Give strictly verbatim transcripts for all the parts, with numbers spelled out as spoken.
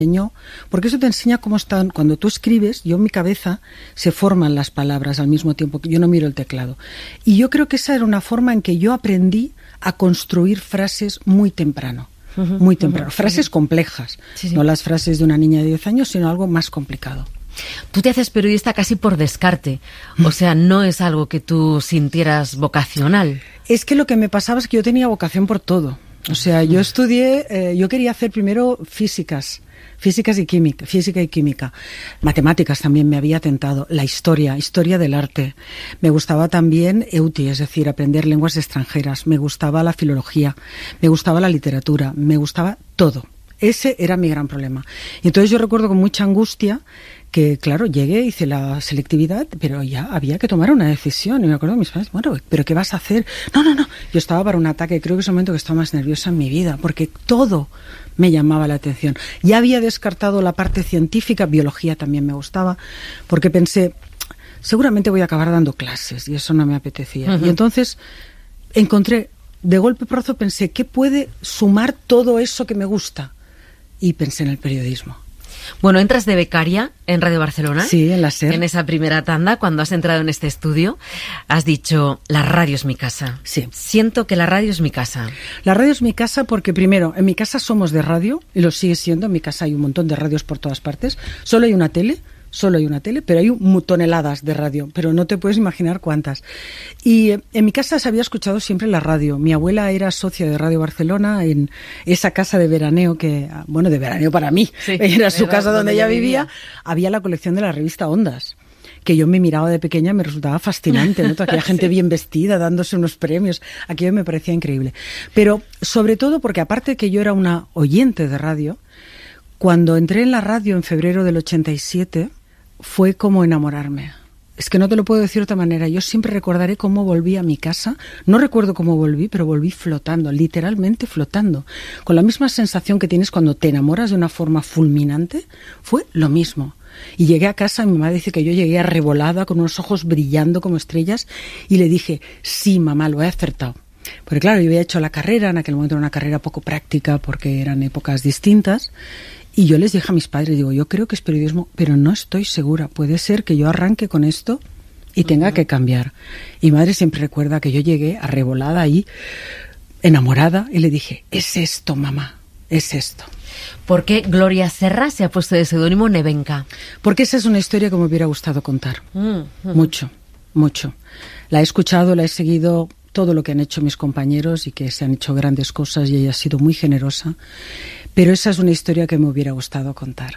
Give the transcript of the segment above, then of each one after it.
porque eso te enseña cómo están, cuando tú escribes, yo en mi cabeza se forman las palabras al mismo tiempo que yo no miro el teclado. Y yo creo que esa era una forma en que yo aprendí a construir frases muy temprano, uh-huh, muy temprano, uh-huh, frases uh-huh. complejas, sí, sí. no las frases de una niña de diez años, sino algo más complicado. Tú te haces periodista casi por descarte, o sea, no es algo que tú sintieras vocacional. Es que lo que me pasaba es que yo tenía vocación por todo. O sea, yo estudié, eh, yo quería hacer primero físicas, físicas y química, física y química. Matemáticas también me había tentado, la historia, historia del arte. Me gustaba también E U T I, es decir, aprender lenguas extranjeras. Me gustaba la filología, me gustaba la literatura, me gustaba todo. Ese era mi gran problema. Y entonces yo recuerdo con mucha angustia que, claro, llegué, hice la selectividad, pero ya había que tomar una decisión. Y me acuerdo de mis padres, bueno, ¿pero qué vas a hacer? No, no, no. Yo estaba para un ataque. Creo que es el momento que estaba más nerviosa en mi vida, porque todo me llamaba la atención. Ya había descartado la parte científica, biología también me gustaba, porque pensé, seguramente voy a acabar dando clases, y eso no me apetecía. Uh-huh. Y entonces encontré, de golpe porrazo, pensé, ¿qué puede sumar todo eso que me gusta? Y pensé en el periodismo. Bueno, entras de becaria en Radio Barcelona. Sí, en la SER. En esa primera tanda, cuando has entrado en este estudio, has dicho, la radio es mi casa. Sí. Siento que la radio es mi casa. La radio es mi casa porque, primero, en mi casa somos de radio, y lo sigue siendo. En mi casa hay un montón de radios por todas partes. Solo hay una tele. Solo hay una tele, pero hay un, toneladas de radio, pero no te puedes imaginar cuántas. Y eh, en mi casa se había escuchado siempre la radio. Mi abuela era socia de Radio Barcelona en esa casa de veraneo que, bueno, de veraneo para mí, sí, era su casa donde, donde ella vivía. vivía. Había la colección de la revista Ondas, que yo me miraba de pequeña y me resultaba fascinante, ¿no? Aquella gente sí. bien vestida, dándose unos premios, aquello me parecía increíble. Pero sobre todo porque, aparte de que yo era una oyente de radio, cuando entré en la radio en febrero del ochenta y siete, fue como enamorarme. Es que no te lo puedo decir de otra manera. Yo siempre recordaré cómo volví a mi casa. No recuerdo cómo volví, pero volví flotando, literalmente flotando. Con la misma sensación que tienes cuando te enamoras de una forma fulminante, fue lo mismo. Y llegué a casa, mi mamá dice que yo llegué arrebolada, con unos ojos brillando como estrellas, y le dije, sí, mamá, lo he acertado. Porque claro, yo había hecho la carrera, en aquel momento era una carrera poco práctica porque eran épocas distintas. Y yo les dije a mis padres, digo, yo creo que es periodismo, pero no estoy segura. Puede ser que yo arranque con esto y tenga uh-huh. que cambiar. Y mi madre siempre recuerda que yo llegué arrebolada ahí, enamorada, y le dije, es esto, mamá, es esto. ¿Por qué Gloria Serra se ha puesto de seudónimo Nevenka? Porque esa es una historia que me hubiera gustado contar. Uh-huh. Mucho, mucho. La he escuchado, la he seguido, todo lo que han hecho mis compañeros y que se han hecho grandes cosas y ella ha sido muy generosa. Pero esa es una historia que me hubiera gustado contar.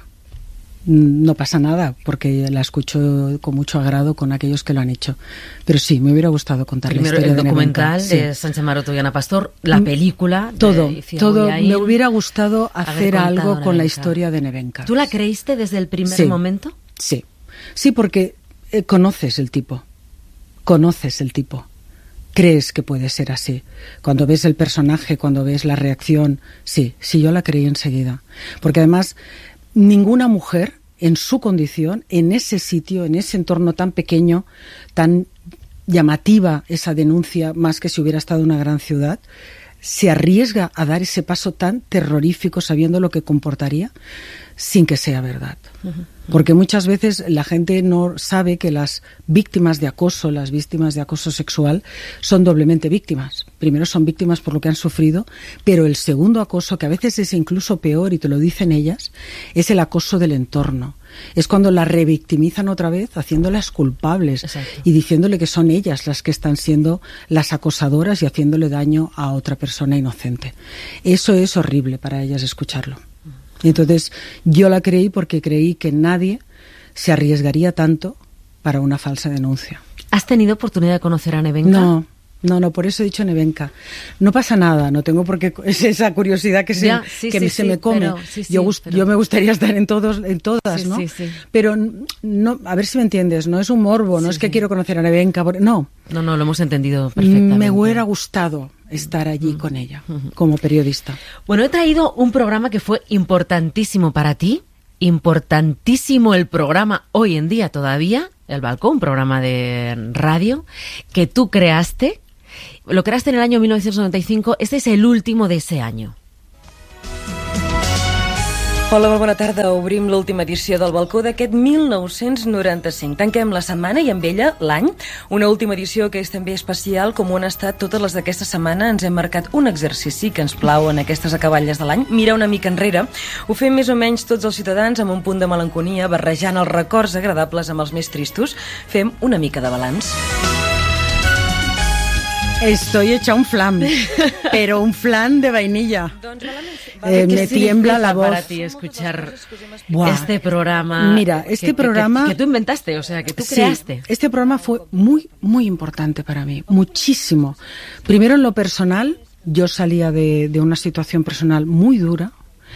No pasa nada, porque la escucho con mucho agrado con aquellos que lo han hecho. Pero sí, me hubiera gustado contar Primero, la historia de el documental de, de sí. Sánchez Maroto y Ana Pastor, la película... Todo, de todo. Me hubiera gustado hacer algo con la historia de Nevenka. ¿Tú la creíste desde el primer sí, momento? Sí, sí, porque eh, conoces el tipo, conoces el tipo. Crees que puede ser así. Cuando ves el personaje, cuando ves la reacción, sí, sí, yo la creí enseguida. Porque además, ninguna mujer en su condición, en ese sitio, en ese entorno tan pequeño, tan llamativa esa denuncia, más que si hubiera estado en una gran ciudad, se arriesga a dar ese paso tan terrorífico sabiendo lo que comportaría sin que sea verdad. Uh-huh. Porque muchas veces la gente no sabe que las víctimas de acoso, las víctimas de acoso sexual, son doblemente víctimas. Primero son víctimas por lo que han sufrido, pero el segundo acoso, que a veces es incluso peor, y te lo dicen ellas, es el acoso del entorno. Es cuando las revictimizan otra vez, haciéndolas culpables. Exacto. Y diciéndole que son ellas las que están siendo las acosadoras y haciéndole daño a otra persona inocente. Eso es horrible para ellas escucharlo. Y entonces yo la creí porque creí que nadie se arriesgaría tanto para una falsa denuncia. ¿Has tenido oportunidad de conocer a Nevenka? No, no, no, por eso he dicho Nevenka. No pasa nada, no tengo por qué, es esa curiosidad que se, ya, sí, que sí, se sí, me come. Pero, sí, sí, yo, gust, pero... yo me gustaría estar en todos, en todas, sí, ¿no? Sí, sí. Pero no, a ver si me entiendes, no es un morbo, no sí, es que sí. quiero conocer a Nevenka, no. No, no, lo hemos entendido perfectamente. Me hubiera gustado estar allí con ella, como periodista. Bueno, he traído un programa que fue importantísimo para ti, importantísimo el programa hoy en día todavía, El Balcón, un programa de radio que tú creaste, lo creaste en el año mil novecientos noventa y cinco, este es el último de ese año. Hola, molt bona tarda. Obrim l'última edició del Balcó d'aquest mil nou-cents noranta-cinc. Tanquem la setmana i amb ella l'any. Una última edició que és també especial, com ho han estat totes les d'aquesta setmana. Ens hem marcat un exercici que ens plau en aquestes acaballes de l'any, mirar una mica enrere. Ho fem més o menys tots els ciutadans amb un punt de melanconia, barrejant els records agradables amb els més tristos. Fem una mica de balanç. Estoy hecha un flan, pero un flan de vainilla. Eh, me tiembla la voz. Para ti escuchar Buah. este programa. Mira, este que, programa que, que, que tú inventaste, o sea, que tú sí, creaste. Este programa fue muy, muy importante para mí, muchísimo. Primero en lo personal, yo salía de, de una situación personal muy dura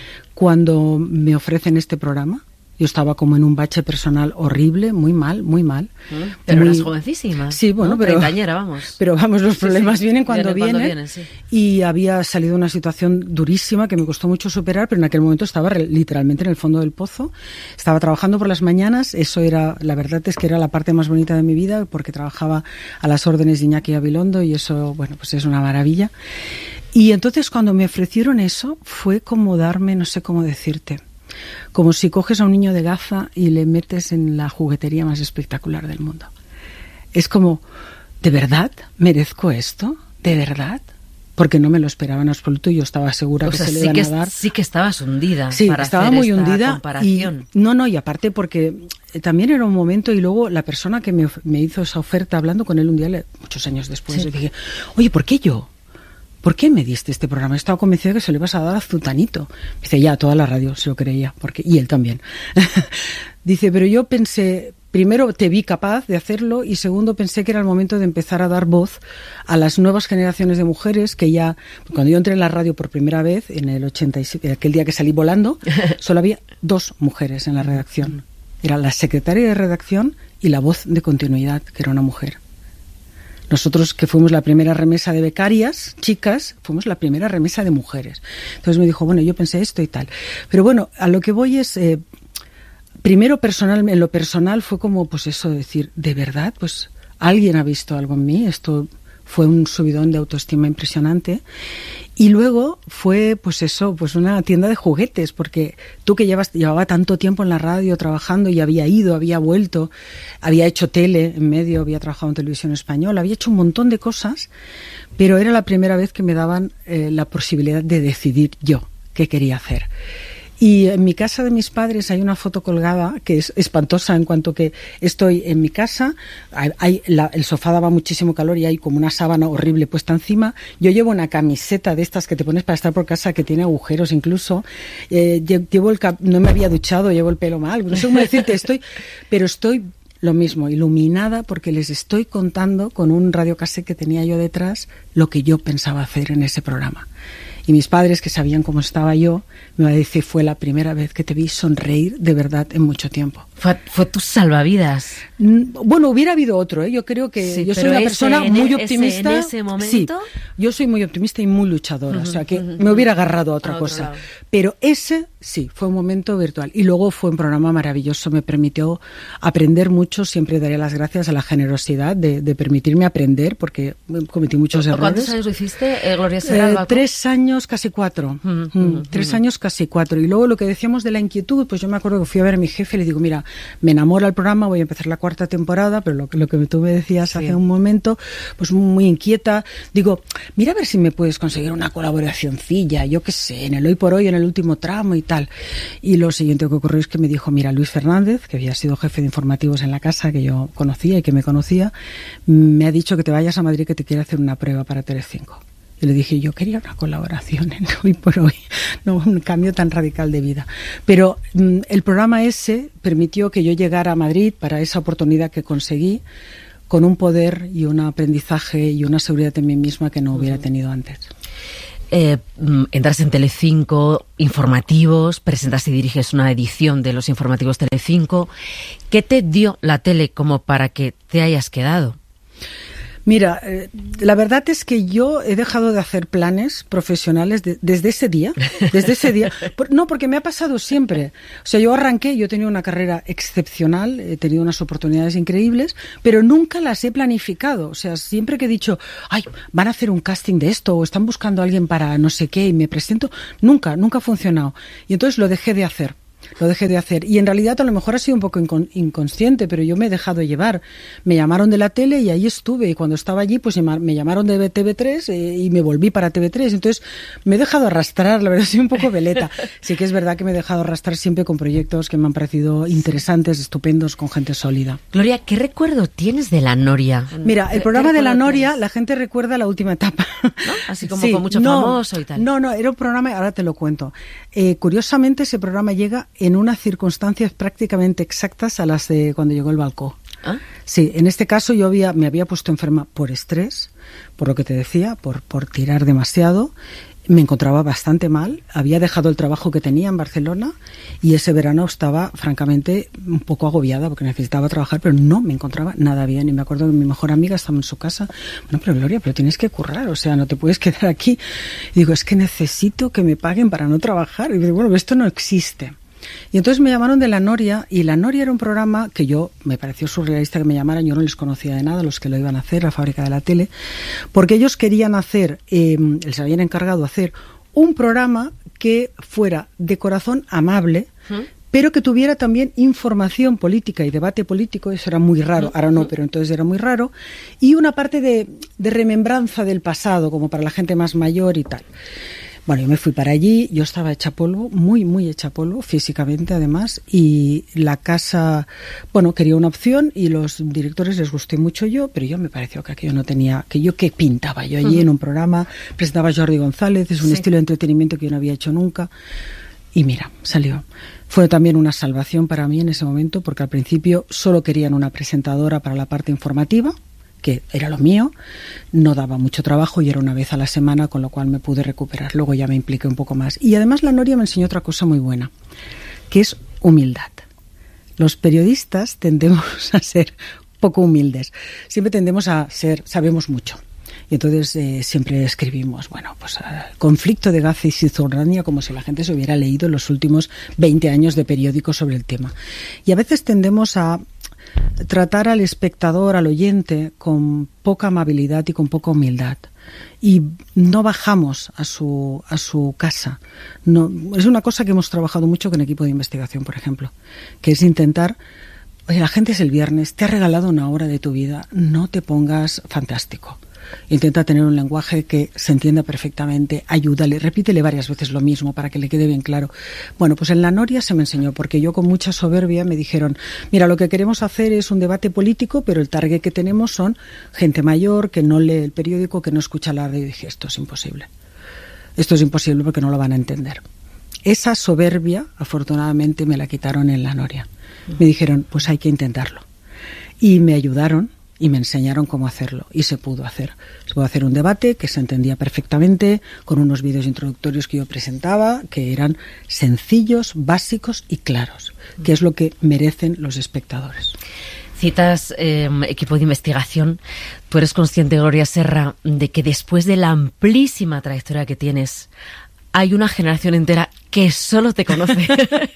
cuando me ofrecen este programa. Yo estaba como en un bache personal horrible, muy mal, muy mal. Mm, pero muy... eras jovencísima. Sí, bueno, ¿no? pero... Treintañera, vamos. Pero vamos, los problemas sí, sí. vienen cuando vienen. vienen. Cuando vienen sí. Y había salido una situación durísima que me costó mucho superar, pero en aquel momento estaba literalmente en el fondo del pozo. Estaba trabajando por las mañanas, eso era, la verdad es que era la parte más bonita de mi vida, porque trabajaba a las órdenes de Iñaki Gabilondo y eso, bueno, pues es una maravilla. Y entonces cuando me ofrecieron eso, fue como darme, no sé cómo decirte, como si coges a un niño de Gaza y le metes en la juguetería más espectacular del mundo. Es como, ¿de verdad merezco esto? ¿De verdad? Porque no me lo esperaba en absoluto y yo estaba segura o que sea, se le sí iban que, a dar. Sí que estabas hundida. Sí, para estaba hacer muy esta hundida. Comparación. Y, no, no, y aparte porque también era un momento y luego la persona que me, me hizo esa oferta, hablando con él un día, muchos años después, sí. le dije, oye, ¿por qué yo? ¿Por qué me diste este programa? Estaba convencida que se lo ibas a dar a Zutanito. Dice, ya, toda la radio se lo creía, porque y él también. Dice, pero yo pensé, primero te vi capaz de hacerlo y segundo pensé que era el momento de empezar a dar voz a las nuevas generaciones de mujeres que ya, cuando yo entré en la radio por primera vez, en el ochenta y siete, aquel día que salí volando, solo había dos mujeres en la redacción. Era la secretaria de redacción y la voz de continuidad, que era una mujer. Nosotros, que fuimos la primera remesa de becarias, chicas, fuimos la primera remesa de mujeres. Entonces me dijo, bueno, yo pensé esto y tal. Pero bueno, a lo que voy es, eh, primero personal, en lo personal fue como, pues eso, decir, ¿de verdad? Pues alguien ha visto algo en mí, esto fue un subidón de autoestima impresionante. Y luego fue, pues eso, pues una tienda de juguetes, porque tú que llevas, llevaba tanto tiempo en la radio trabajando y había ido, había vuelto, había hecho tele en medio, había trabajado en televisión española, había hecho un montón de cosas, pero era la primera vez que me daban eh, la posibilidad de decidir yo qué quería hacer. Y en mi casa de mis padres hay una foto colgada que es espantosa en cuanto que estoy en mi casa, hay, hay la, el sofá daba muchísimo calor y hay como una sábana horrible puesta encima. Yo llevo una camiseta de estas que te pones para estar por casa que tiene agujeros incluso. Eh, llevo el cap- no me había duchado, llevo el pelo mal, no sé cómo decirte, estoy, pero estoy lo mismo, iluminada porque les estoy contando con un radiocassette que tenía yo detrás lo que yo pensaba hacer en ese programa. Y mis padres, que sabían cómo estaba yo, me va a decir, fue la primera vez que te vi sonreír de verdad en mucho tiempo. Fue, fue tu salvavidas. Bueno, hubiera habido otro, ¿eh? Yo creo que sí, yo soy una ese, persona muy optimista. Ese, en ese momento... Sí, yo soy muy optimista y muy luchadora, uh-huh, o sea que uh-huh. me hubiera agarrado a otra a cosa. Lado. Pero ese, sí, fue un momento virtual. Y luego fue un programa maravilloso, me permitió aprender mucho, siempre daré las gracias a la generosidad de, de permitirme aprender, porque cometí muchos errores. ¿Cuántos años lo hiciste, eh, Gloria Serra? Eh, tres años, casi cuatro. Uh-huh, mm, uh-huh, tres uh-huh. años, casi cuatro. Y luego lo que decíamos de la inquietud, pues yo me acuerdo que fui a ver a mi jefe y le digo, mira, me enamora el programa, voy a empezar la cuarta temporada, pero lo, lo que tú me decías sí. hace un momento, pues muy inquieta. Digo, mira a ver si me puedes conseguir una colaboracioncilla, yo qué sé, en el Hoy por Hoy, en el último tramo y tal. Y lo siguiente que ocurrió es que me dijo, mira, Luis Fernández, que había sido jefe de informativos en la casa, que yo conocía y que me conocía, me ha dicho que te vayas a Madrid, que te quiere hacer una prueba para Telecinco. Y le dije, yo quería una colaboración en Hoy por Hoy, no un cambio tan radical de vida. Pero mm, el programa ese permitió que yo llegara a Madrid para esa oportunidad que conseguí, con un poder y un aprendizaje y una seguridad en mí misma que no hubiera tenido antes. Eh, entras en Telecinco, informativos, presentas y diriges una edición de los informativos Telecinco. ¿Qué te dio la tele como para que te hayas quedado? Mira, eh, la verdad es que yo he dejado de hacer planes profesionales de, desde ese día, desde ese día. Por, no, porque me ha pasado siempre. O sea, yo arranqué, yo he tenido una carrera excepcional, he tenido unas oportunidades increíbles, pero nunca las he planificado. O sea, siempre que he dicho, ay, van a hacer un casting de esto o están buscando a alguien para no sé qué y me presento, nunca, nunca ha funcionado. Y entonces lo dejé de hacer. Lo dejé de hacer. Y en realidad a lo mejor ha sido un poco incon- inconsciente, pero yo me he dejado llevar. Me llamaron de la tele y ahí estuve. Y cuando estaba allí, pues me llamaron de T V tres eh, y me volví para T V tres. Entonces me he dejado arrastrar, la verdad, soy un poco veleta. Sí que es verdad que me he dejado arrastrar siempre con proyectos que me han parecido interesantes, estupendos, con gente sólida. Gloria, ¿qué recuerdo tienes de La Noria? Mira, el programa de La Noria, la gente recuerda la última etapa. ¿No? Así como sí, con mucho no, famoso y tal. No, no, era un programa, ahora te lo cuento. Eh, curiosamente, ese programa llega en unas circunstancias prácticamente exactas a las de cuando llegó el Balcó. ¿Ah? Sí, en este caso yo había, me había puesto enferma por estrés, por lo que te decía, por, por tirar demasiado. Me encontraba bastante mal, había dejado el trabajo que tenía en Barcelona y ese verano estaba, francamente, un poco agobiada porque necesitaba trabajar, pero no me encontraba nada bien. Y me acuerdo que mi mejor amiga estaba en su casa. Bueno, pero Gloria, pero tienes que currar, o sea, no te puedes quedar aquí. Y digo, es que necesito que me paguen para no trabajar. Y digo, bueno, esto no existe. Y entonces me llamaron de La Noria, y La Noria era un programa que yo, me pareció surrealista que me llamaran, yo no les conocía de nada, los que lo iban a hacer, la fábrica de la tele, porque ellos querían hacer, eh, les habían encargado hacer un programa que fuera de corazón amable, ¿Mm? pero que tuviera también información política y debate político, eso era muy raro, ahora no, pero entonces era muy raro, y una parte de, de remembranza del pasado, como para la gente más mayor y tal. Bueno, yo me fui para allí, yo estaba hecha polvo, muy, muy hecha polvo, físicamente además, y la casa, bueno, quería una opción y los directores les gusté mucho yo, pero yo me pareció que aquello no tenía, que yo qué pintaba yo allí uh-huh. en un programa, presentaba a Jordi González, es un sí. estilo de entretenimiento que yo no había hecho nunca, y mira, salió. Fue también una salvación para mí en ese momento, porque al principio solo querían una presentadora para la parte informativa, que era lo mío, no daba mucho trabajo y era una vez a la semana, con lo cual me pude recuperar. Luego ya me impliqué un poco más. Y además La Noria me enseñó otra cosa muy buena, que es humildad. Los periodistas tendemos a ser poco humildes. Siempre tendemos a ser, sabemos mucho. Y entonces eh, siempre escribimos, bueno, pues uh, conflicto de Gaza y Cisjordania, como si la gente se hubiera leído los últimos veinte años de periódicos sobre el tema. Y a veces tendemos a tratar al espectador, al oyente, con poca amabilidad y con poca humildad. Y no bajamos a su, a su casa. No, es una cosa que hemos trabajado mucho con equipo de investigación, por ejemplo, que es intentar, oye, la gente es el viernes, te ha regalado una hora de tu vida, no te pongas fantástico. Intenta tener un lenguaje que se entienda perfectamente, ayúdale, repítele varias veces lo mismo para que le quede bien claro. Bueno, pues en La Noria se me enseñó, porque yo con mucha soberbia me dijeron, mira, lo que queremos hacer es un debate político, pero el target que tenemos son gente mayor, que no lee el periódico, que no escucha la radio. Y dije, esto es imposible. Esto es imposible porque no lo van a entender. Esa soberbia, afortunadamente, me la quitaron en La Noria. Me dijeron, pues hay que intentarlo. Y me ayudaron. Y me enseñaron cómo hacerlo, y se pudo hacer. Se pudo hacer un debate que se entendía perfectamente, con unos vídeos introductorios que yo presentaba, que eran sencillos, básicos y claros, que es lo que merecen los espectadores. Citas eh, equipo de investigación. Tú eres consciente, Gloria Serra, de que después de la amplísima trayectoria que tienes, hay una generación entera que solo te conoce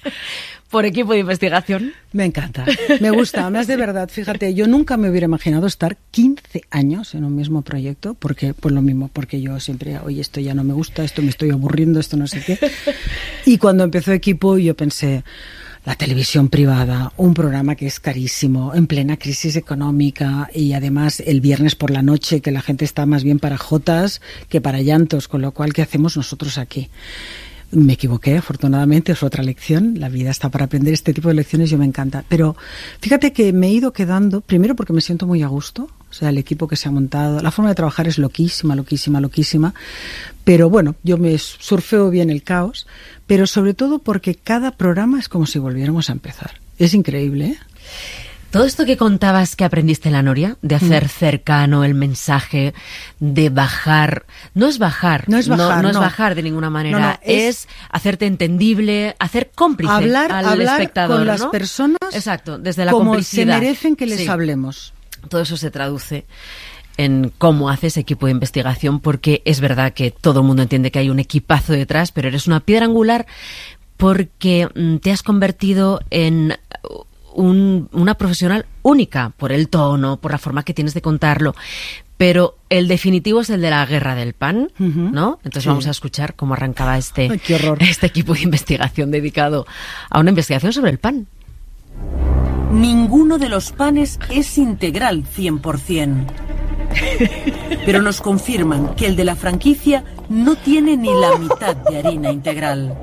por equipo de investigación. Me encanta, me gusta, más de verdad, fíjate, yo nunca me hubiera imaginado estar quince años en un mismo proyecto, porque pues lo mismo, porque yo siempre, oye, esto ya no me gusta, esto me estoy aburriendo, esto no sé qué. Y cuando empezó equipo yo pensé, la televisión privada, un programa que es carísimo, en plena crisis económica y además el viernes por la noche, que la gente está más bien para jotas que para llantos, con lo cual, ¿qué hacemos nosotros aquí? Me equivoqué, afortunadamente, es otra lección. La vida está para aprender este tipo de lecciones, yo me encanta. Pero fíjate que me he ido quedando, primero porque me siento muy a gusto, o sea, el equipo que se ha montado, la forma de trabajar es loquísima, loquísima, loquísima, pero bueno, yo me surfeo bien el caos, pero sobre todo porque cada programa es como si volviéramos a empezar. Es increíble, ¿eh? Todo esto que contabas que aprendiste en La Noria, de hacer mm. cercano el mensaje, de bajar, no es bajar, no es bajar, no, no no. es bajar de ninguna manera, no, no, es, es hacerte entendible, hacer cómplice hablar, al hablar espectador, con las ¿no? personas, exacto, desde la como complicidad, se merecen que les sí. hablemos. Todo eso se traduce en cómo hace ese equipo de investigación, porque es verdad que todo el mundo entiende que hay un equipazo detrás, pero eres una piedra angular porque te has convertido en un, una profesional única por el tono, por la forma que tienes de contarlo. Pero el definitivo es el de la guerra del pan, uh-huh. ¿no? Entonces sí. Vamos a escuchar cómo arrancaba este, Ay, qué horror. este equipo de investigación dedicado a una investigación sobre el pan. Ninguno de los panes es integral cien por ciento. Pero nos confirman que el de la franquicia no tiene ni la mitad de harina integral.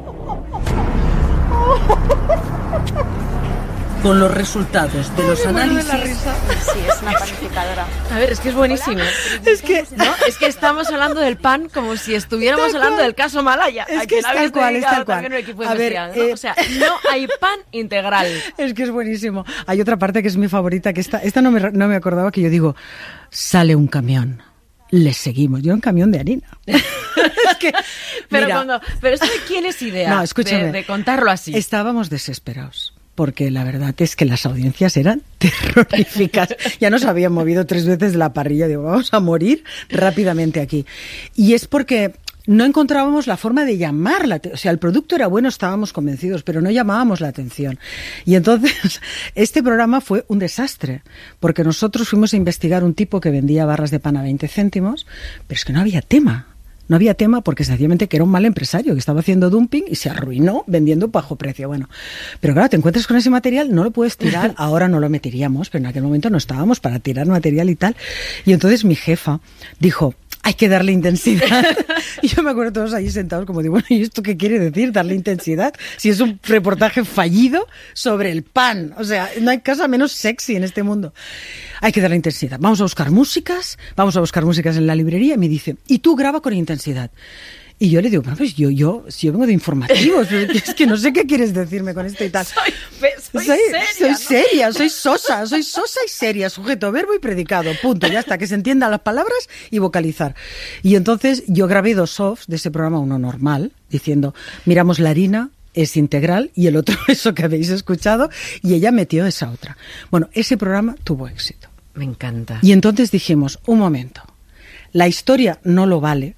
Con los resultados de los análisis... Sí, es una panificadora. A ver, es que es buenísimo. Es que, ¿no? Es que estamos hablando del pan como si estuviéramos hablando del caso Malaya. Es que es tal cual, es tal cual. Un equipo de a ver, ¿no? eh... O sea, no hay pan integral. Es que es buenísimo. Hay otra parte que es mi favorita, que esta, esta no, me, no me acordaba, que yo digo, sale un camión, le seguimos. Yo un camión de harina. Es que, pero, mira, cuando, pero esto de quién es idea no, escúchame, de, de contarlo así. Estábamos desesperados. Porque la verdad es que las audiencias eran terroríficas. Ya nos habían movido tres veces de la parrilla. Digo, vamos a morir rápidamente aquí. Y es porque no encontrábamos la forma de llamarla. O sea, el producto era bueno, estábamos convencidos, pero no llamábamos la atención. Y entonces, este programa fue un desastre. Porque nosotros fuimos a investigar un tipo que vendía barras de pan a veinte céntimos, pero es que no había tema. No había tema porque sencillamente que era un mal empresario que estaba haciendo dumping y se arruinó vendiendo bajo precio. Bueno, pero claro, te encuentras con ese material, no lo puedes tirar, ahora no lo meteríamos, pero en aquel momento no estábamos para tirar material y tal. Y entonces mi jefa dijo, hay que darle intensidad. Y yo me acuerdo todos ahí sentados como de, bueno, ¿y esto qué quiere decir, darle intensidad? Si es un reportaje fallido sobre el pan. O sea, no hay cosa menos sexy en este mundo. Hay que darle intensidad. Vamos a buscar músicas, vamos a buscar músicas en la librería. Y me dice, y tú graba con intensidad. Y yo le digo, bueno, pues yo, yo, si yo vengo de informativos, es que no sé qué quieres decirme con esto y tal. Soy, soy, soy seria. Soy ¿no? seria, soy sosa, soy sosa y seria, sujeto, verbo y predicado, punto, ya está, que se entiendan las palabras y vocalizar. Y entonces yo grabé dos offs de ese programa, uno normal, diciendo, miramos la harina, es integral, y el otro, eso que habéis escuchado, y ella metió esa otra. Bueno, ese programa tuvo éxito. Me encanta. Y entonces dijimos, un momento, la historia no lo vale.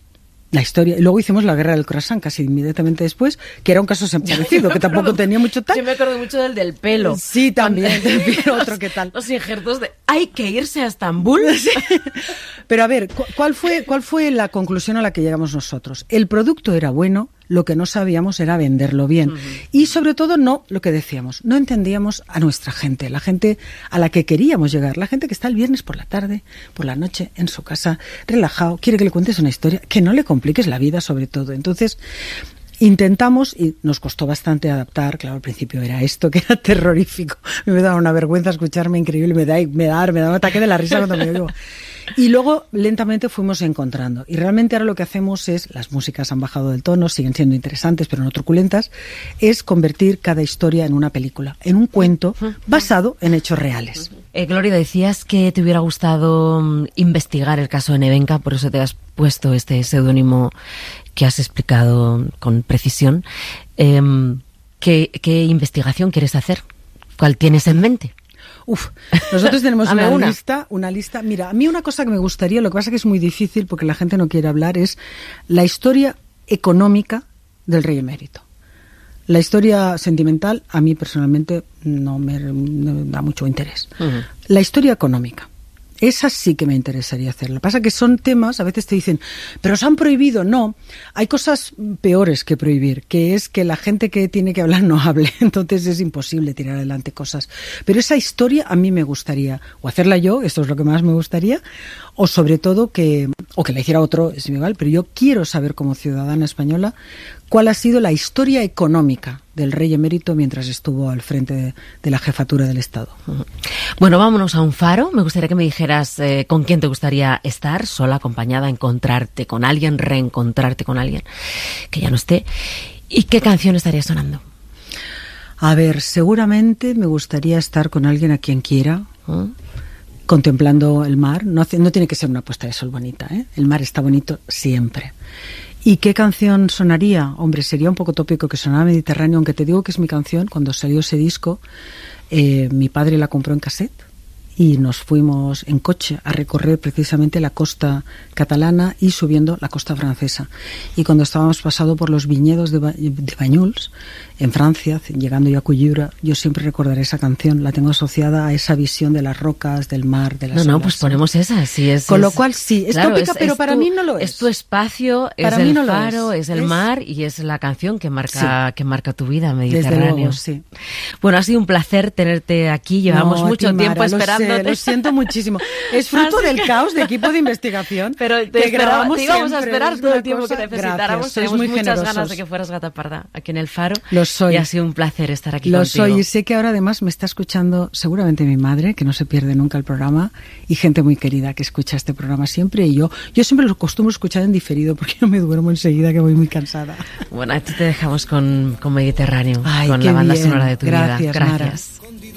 La historia. Y luego hicimos la guerra del croissant casi inmediatamente después, que era un caso parecido, que tampoco tenía mucho tal. Yo me acuerdo mucho del del pelo. Sí, también. Del pelo, otro que tal. Los injertos de hay que irse a Estambul. Sí. Pero a ver, ¿cuál fue, ¿cuál fue la conclusión a la que llegamos nosotros? El producto era bueno, lo que no sabíamos era venderlo bien. Uh-huh. Y sobre todo, no lo que decíamos, no entendíamos a nuestra gente, la gente a la que queríamos llegar, la gente que está el viernes por la tarde, por la noche, en su casa, relajado, quiere que le cuentes una historia, que no le compliques la vida sobre todo. Entonces, intentamos, y nos costó bastante adaptar, claro, al principio era esto, que era terrorífico, me daba una vergüenza escucharme increíble, me da, me da, me da un ataque de la risa cuando me oigo. Y luego lentamente fuimos encontrando, y realmente ahora lo que hacemos es, las músicas han bajado del tono, siguen siendo interesantes pero no truculentas, es convertir cada historia en una película, en un cuento basado en hechos reales. Eh, Gloria, decías que te hubiera gustado um, investigar el caso de Nevenka, por eso te has puesto este seudónimo que has explicado con precisión. Eh, ¿qué, ¿Qué investigación quieres hacer? ¿Cuál tienes en mente? Uf, nosotros tenemos una, una lista, una lista. Mira, a mí una cosa que me gustaría, lo que pasa que es muy difícil porque la gente no quiere hablar, es la historia económica del rey emérito. La historia sentimental a mí personalmente no me, no me da mucho interés. Uh-huh. La historia económica. Esa sí que me interesaría hacerlo. Lo que pasa es que son temas, a veces te dicen, pero se han prohibido. No, hay cosas peores que prohibir, que es que la gente que tiene que hablar no hable. Entonces es imposible tirar adelante cosas. Pero esa historia a mí me gustaría, o hacerla yo, esto es lo que más me gustaría, o sobre todo que, o que la hiciera otro, es igual, pero yo quiero saber como ciudadana española cuál ha sido la historia económica del rey emérito mientras estuvo al frente de, de la jefatura del Estado. Bueno, vámonos a un faro. Me gustaría que me dijeras eh, con quién te gustaría estar, sola, acompañada, encontrarte con alguien, reencontrarte con alguien que ya no esté. ¿Y qué canción estaría sonando? A ver, seguramente me gustaría estar con alguien a quien quiera, ¿eh? Contemplando el mar. No, no tiene que ser una puesta de sol bonita, ¿eh? El mar está bonito siempre. ¿Y qué canción sonaría? Hombre, sería un poco tópico que sonara Mediterráneo, aunque te digo que es mi canción. Cuando salió ese disco, eh, mi padre la compró en cassette y nos fuimos en coche a recorrer precisamente la costa catalana y subiendo la costa francesa. Y cuando estábamos pasando por los viñedos de, ba de Banyuls, en Francia, llegando yo a Cuyura, yo siempre recordaré esa canción, la tengo asociada a esa visión de las rocas, del mar, de las No, no, olas. pues ponemos esa, sí es. Con lo es, cual sí, es claro, tópica, es, pero es para tu, mí no lo es. Es tu espacio, para es mí el no lo faro, es, es el es... mar y es la canción que marca, sí. que marca tu vida, Mediterráneo. Desde luego, sí. Bueno, ha sido un placer tenerte aquí, llevamos no, mucho ti, tiempo Mara, esperándote. Lo, sé, lo siento muchísimo. Es fruto del caos de equipo de investigación. Pero te, que esperaba, grabamos te íbamos siempre, a esperar todo el tiempo cosa... que necesitáramos. Gracias, Tenemos muy muchas generosos. ganas de que fueras Gata Parda aquí en el Faro. Lo soy. Y ha sido un placer estar aquí Lo contigo. soy y sé que ahora además me está escuchando seguramente mi madre, que no se pierde nunca el programa, y gente muy querida que escucha este programa siempre. Y yo yo siempre lo acostumbro a escuchar en diferido porque yo me duermo enseguida, que voy muy cansada. Bueno, a ti te dejamos con, con Mediterráneo, Ay, con qué la banda bien. sonora de tu Gracias, vida. Mara. Gracias.